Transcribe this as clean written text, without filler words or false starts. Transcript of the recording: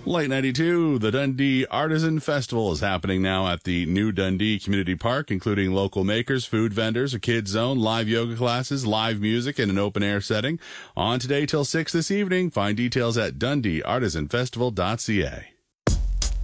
Late 92, the Dundee Artisan Festival is happening now at the new Dundee Community Park, including local makers, food vendors, a kids zone, live yoga classes, live music, and an open-air setting. On today till 6 this evening. Find details at dundeeartisanfestival.ca.